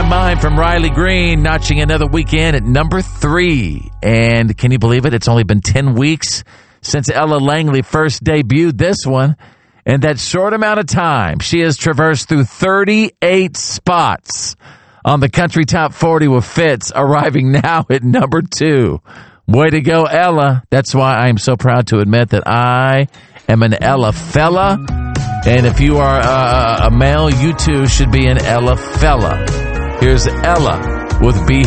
Mind from Riley Green, notching another weekend at number 3. And can you believe it? It's only been 10 weeks since Ella Langley first debuted this one. In that short amount of time, she has traversed through 38 spots on the Country Top 40 with Fitz, arriving now at number 2. Way to go, Ella. That's why I am so proud to admit that I am an Ella fella. And if you are a male, you too should be an Ella fella. Here's Ella with Be